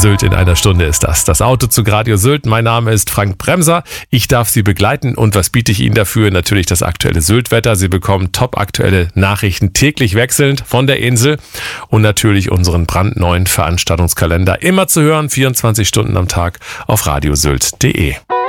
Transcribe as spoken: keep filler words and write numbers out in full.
Sylt in einer Stunde ist das. Das Autozug Radio Sylt. Mein Name ist Frank Bremser. Ich darf Sie begleiten. Und was biete ich Ihnen dafür? Natürlich das aktuelle Sylt-Wetter. Sie bekommen top aktuelle Nachrichten täglich wechselnd von der Insel. Und natürlich unseren brandneuen Veranstaltungskalender. Immer zu hören, vierundzwanzig Stunden am Tag auf radiosylt punkt de.